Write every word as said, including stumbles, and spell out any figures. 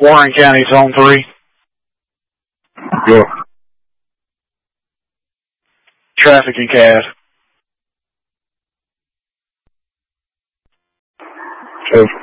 Warren County, Zone three. Go. Traffic and C A D. Go.